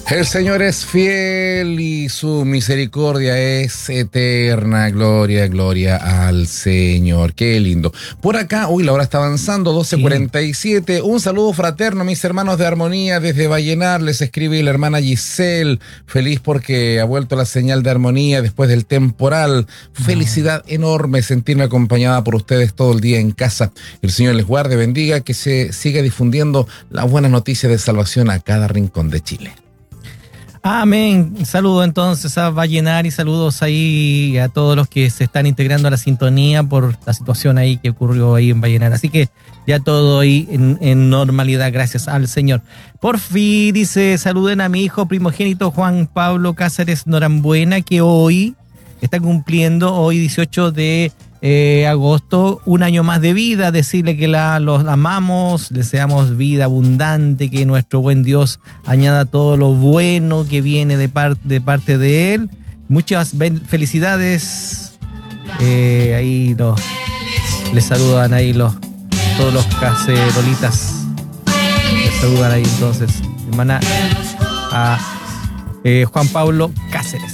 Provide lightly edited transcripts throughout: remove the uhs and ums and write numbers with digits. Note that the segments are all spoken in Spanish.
El Señor es fiel y su misericordia es eterna. Gloria, gloria al Señor. Qué lindo. Por acá, la hora está avanzando, 12:47. Un saludo fraterno, mis hermanos de Armonía desde Vallenar. Les escribe la hermana Giselle. Feliz porque ha vuelto la señal de Armonía después del temporal. Felicidad enorme sentirme acompañada por ustedes todo el día en casa. El Señor les guarde, bendiga, que se siga difundiendo la buena noticia de salvación a cada rincón de Chile. Amén. Saludos entonces a Vallenar y saludos ahí a todos los que se están integrando a la sintonía por la situación ahí que ocurrió ahí en Vallenar. Así que ya todo ahí en normalidad, gracias al Señor. Por fin, dice, saluden a mi hijo primogénito Juan Pablo Cáceres Norambuena, que hoy está cumpliendo, hoy 18 de agosto, un año más de vida. Decirle que los amamos, deseamos vida abundante, que nuestro buen Dios añada todo lo bueno que viene de parte de Él. Muchas felicidades. Ahí les saludan ahí todos los cacerolitas. Les saludan ahí entonces, hermana, a Juan Pablo Cáceres.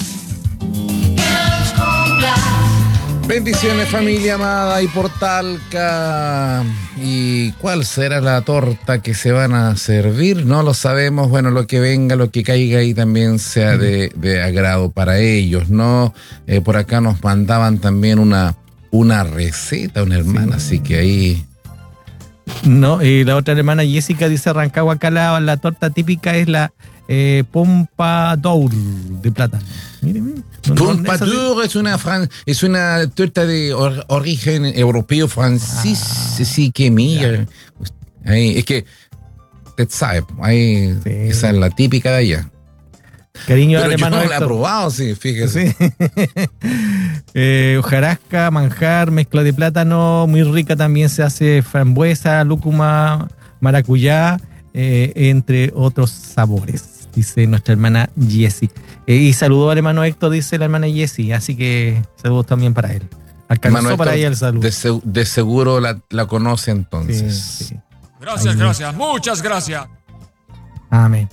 Bendiciones, familia amada y Portalca. ¿Y cuál será la torta que se van a servir? No lo sabemos. Bueno, lo que venga, lo que caiga ahí también sea de agrado para ellos, ¿no? Por acá nos mandaban también una receta, una hermana, así que ahí... No, y la otra hermana Jessica dice Rancagua, acá la torta típica es la pompadour de plátano. Miren. Pompadour es una torta de origen europeo francés, sí que mira. Ahí, es que usted sabe, ahí, sí. Esa es la típica de allá. Cariño, pero hermano, yo no la he probado, sí, fíjese. Sí. Hojarasca, manjar, mezcla de plátano, muy rica también se hace frambuesa, lúcuma, maracuyá, entre otros sabores, dice nuestra hermana Jessie. Y saludó al hermano Héctor, dice la hermana Jessie, así que saludos también para él. Alcanzó para ella el saludo. De seguro la conoce entonces. Sí, sí. Gracias, muchas gracias. Amén.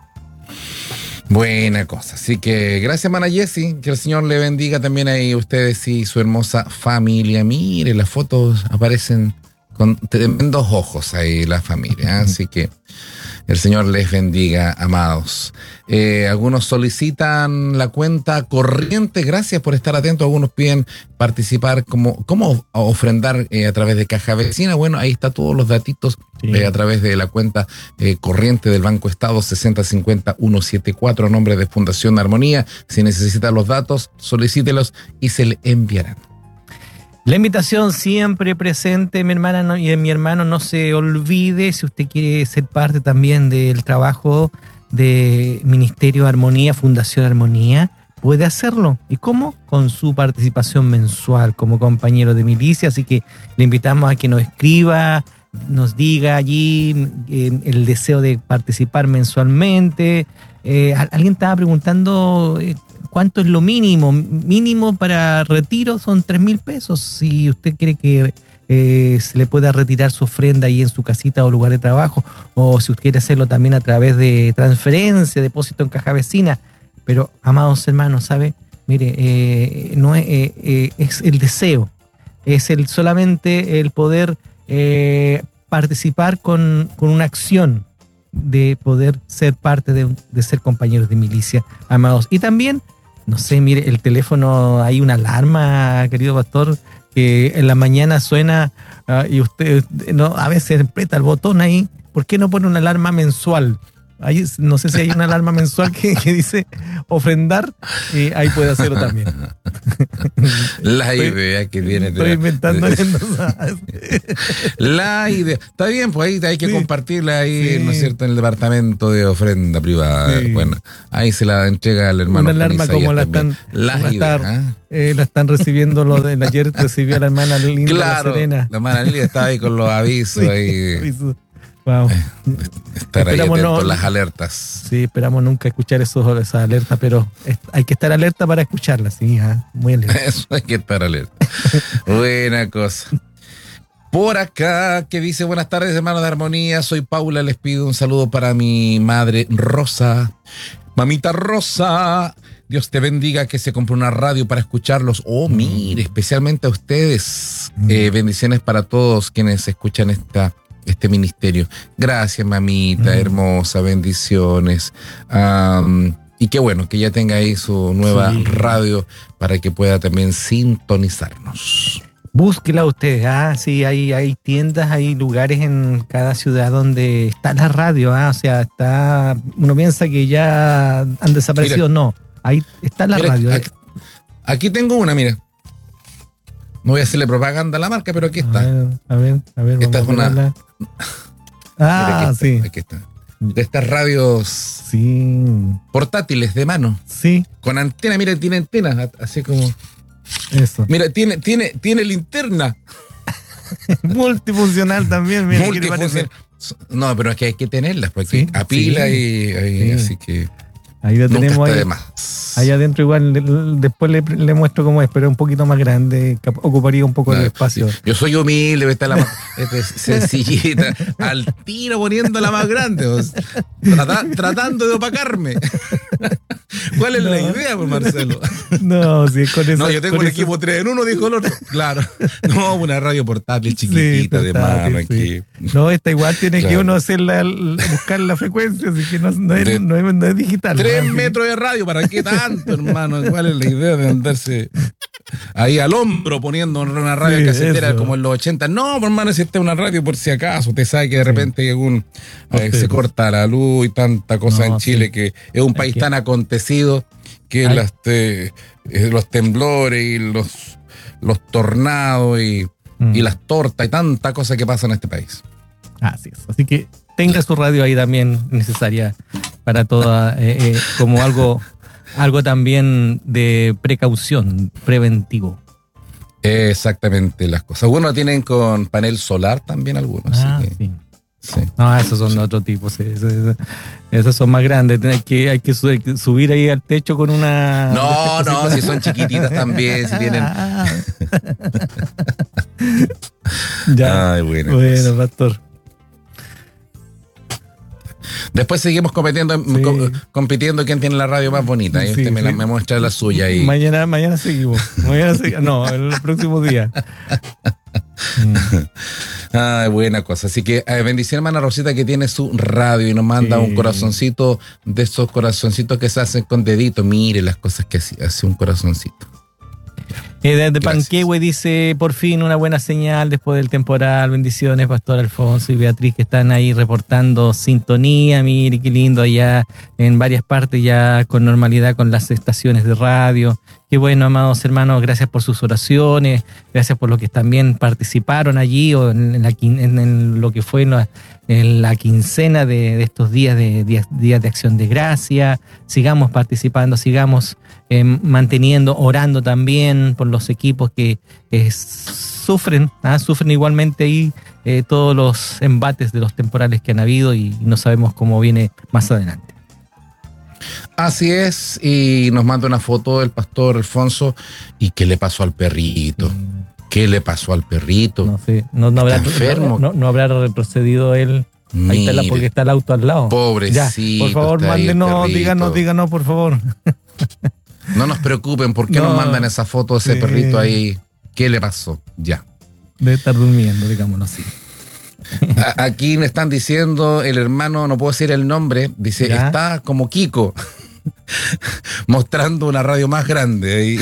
Buena cosa, así que gracias, hermana Jessie, que el Señor le bendiga también ahí a ustedes y su hermosa familia. Mire, las fotos aparecen con tremendos ojos ahí la familia, así que el Señor les bendiga, amados. Algunos solicitan la cuenta corriente, gracias por estar atentos. Algunos piden participar, cómo ofrendar a través de Caja Vecina. Bueno, ahí está todos los datitos, sí. A través de la cuenta corriente del Banco Estado 6050-174 a nombre de Fundación Armonía. Si necesita los datos, solicítelos y se le enviarán. La invitación siempre presente, mi hermana y mi hermano, no se olvide, si usted quiere ser parte también del trabajo de Ministerio Armonía, Fundación Armonía, puede hacerlo. ¿Y cómo? Con su participación mensual como compañero de milicia, así que le invitamos a que nos escriba, nos diga allí el deseo de participar mensualmente. Alguien estaba preguntando... ¿Cuánto es lo mínimo? Mínimo para retiro son 3,000 pesos. Si usted quiere que se le pueda retirar su ofrenda ahí en su casita o lugar de trabajo, o si usted quiere hacerlo también a través de transferencia, depósito en Caja Vecina. Pero, amados hermanos, ¿sabe? Mire, no es el deseo, es solamente el poder participar con una acción de poder ser parte de ser compañeros de milicia, amados. Y también, no sé, mire, el teléfono, hay una alarma, querido pastor, que en la mañana suena y usted no, a veces aprieta el botón ahí. ¿Por qué no pone una alarma mensual? Ahí, no sé si hay una alarma mensual que dice ofrendar, y ahí puede hacerlo también. La idea que viene estoy inventando la idea. Está bien, pues ahí hay que compartirla ahí, sí. ¿No es cierto? En el departamento de ofrenda privada. Sí. Bueno, ahí se la entrega al hermano. Una alarma como la están recibiendo los de ayer recibió la hermana Linda. Claro, la Serena. La hermana Linda estaba ahí con los avisos. Sí, ahí. Wow. Estar ahí atento a las alertas. Sí, esperamos nunca escuchar esas alertas, pero hay que estar alerta para escucharlas, sí, muy alerta. Eso hay que estar alerta. Buena cosa. Por acá, que dice, buenas tardes, hermanos de Armonía, soy Paula, les pido un saludo para mi madre Rosa. Mamita Rosa, Dios te bendiga, que se compre una radio para escucharlos. Oh, mire, especialmente a ustedes. Bendiciones para todos quienes escuchan este ministerio. Gracias, mamita hermosa, bendiciones. Y qué bueno que ya tenga ahí su nueva radio para que pueda también sintonizarnos. Búsquela usted, sí, hay tiendas, hay lugares en cada ciudad donde está la radio, o sea, uno piensa que ya han desaparecido, mira, no, ahí está la radio. Aquí tengo una, mira. No voy a hacerle propaganda a la marca, pero aquí está. A ver. Esta es una... sí. Aquí está. De estas radios portátiles de mano. Sí. Con antena, mira, tiene antena, así como... Eso. Mira, tiene linterna. Multifuncional también, mira. Multifuncional. No, pero es que hay que tenerlas, porque a pila y así que... Ahí lo tenemos ahí. De más. Allá adentro igual, después le muestro cómo es, pero es un poquito más grande, ocuparía un poco de espacio. Yo soy humilde, está la más sencillita, al tiro poniéndola más grande, tratando de opacarme. ¿Cuál es la idea, pues, Marcelo? No, sí, con eso. No, yo tengo un equipo 3 en 1, dijo el otro. Claro. No, una radio portátil chiquitita de mano aquí. No, esta igual tiene que uno buscar la frecuencia, así que no es digital. 3 metros de radio, ¿para qué tanto, hermano? ¿Cuál es la idea de andarse ahí al hombro poniendo una radio casetera como en los 80? No, hermano, si esta es una radio por si acaso. Usted sabe que de repente se corta la luz y tanta cosa en Chile, que es un país tan acontecido que los temblores y los tornados y las tortas y tanta cosa que pasa en este país. Así es. Así que tenga su radio ahí también necesaria para toda, como algo también de precaución, preventivo. Exactamente, las cosas. Algunos tienen con panel solar también, algunos. Sí. No, esos son de otro tipo. Esos son más grandes. Hay que subir ahí al techo con una... No, si son chiquititas también, si tienen... Ya. Ay, bueno, pastor. Después seguimos compitiendo quién tiene la radio más bonita. Y usted me muestra la suya. Y... Mañana seguimos. No, el próximo día. Ay, buena cosa. Así que bendición, hermana Rosita, que tiene su radio y nos manda un corazoncito, de esos corazoncitos que se hacen con dedito. Mire las cosas que hace un corazoncito. De Panquehue dice, por fin una buena señal después del temporal. Bendiciones, Pastor Alfonso y Beatriz, que están ahí reportando sintonía. Mire qué lindo, allá en varias partes ya con normalidad con las estaciones de radio. Qué bueno, amados hermanos, gracias por sus oraciones, gracias por lo que también participaron allí o en lo que fue en la quincena de estos días de Acción de Gracia. Sigamos participando, sigamos manteniendo, orando también por los equipos que sufren igualmente ahí todos los embates de los temporales que han habido y no sabemos cómo viene más adelante. Así es, y nos manda una foto del pastor Alfonso. ¿Y qué le pasó al perrito? ¿Qué le pasó al perrito? No sé, no habrá enfermo. No habrá retrocedido él. Ahí está porque está el auto al lado. Pobrecito. Por favor, mándenos, díganos, por favor. No nos preocupen, ¿por qué nos mandan esa foto de ese perrito ahí? ¿Qué le pasó? Ya. Debe estar durmiendo, digámoslo así. Aquí me están diciendo, el hermano, no puedo decir el nombre, dice, está como Kiko, mostrando una radio más grande ahí.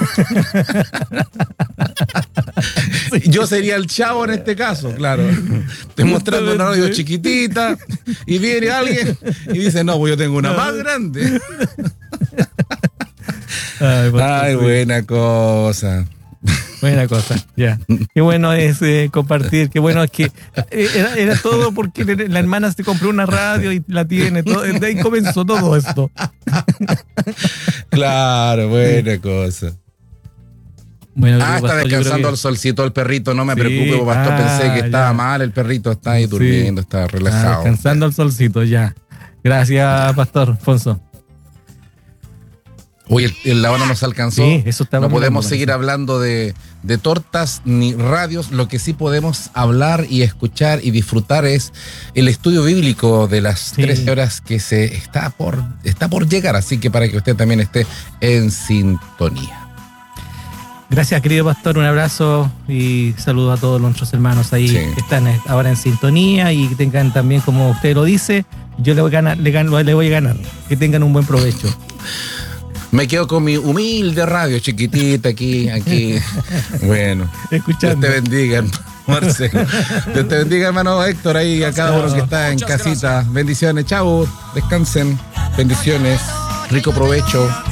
Yo sería el Chavo en este caso, claro. Estoy mostrando una radio chiquitita y viene alguien y dice, no, pues yo tengo una más grande. Ay, buena cosa. Buena cosa, ya. Qué bueno es compartir, qué bueno es que era todo porque la hermana se compró una radio y la tiene, todo, de ahí comenzó todo esto. Claro, buena cosa. Bueno, está descansando el solcito el perrito, no me preocupe, pastor, pensé que estaba mal, el perrito está ahí durmiendo, está relajado. Descansando el solcito, ya. Gracias, pastor Alfonso. Hoy la hora nos alcanzó. Sí, eso está no muy podemos bien, seguir hablando de tortas ni radios. Lo que sí podemos hablar y escuchar y disfrutar es el estudio bíblico de las 13 horas que está por llegar. Así que para que usted también esté en sintonía. Gracias, querido pastor, un abrazo y saludos a todos nuestros hermanos ahí que están ahora en sintonía y que tengan también, como usted lo dice, yo le voy a ganar, que tengan un buen provecho. Me quedo con mi humilde radio chiquitita aquí. Bueno, escuchando. Dios te bendiga, Marcelo. Dios te bendiga, hermano Héctor, ahí a cada uno que está en casita. Bendiciones, chao, descansen, bendiciones, rico provecho.